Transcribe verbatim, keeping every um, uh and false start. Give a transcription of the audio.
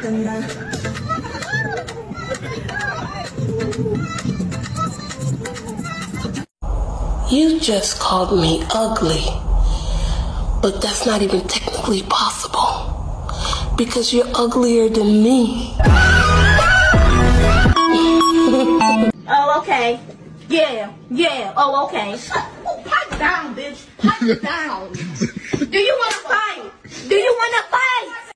You just called me ugly, but that's not even technically possible because you're uglier than me. Oh, okay. Yeah, yeah. Oh, okay. Pipe down, bitch. Pipe down. Do you want to fight? Do you want to fight?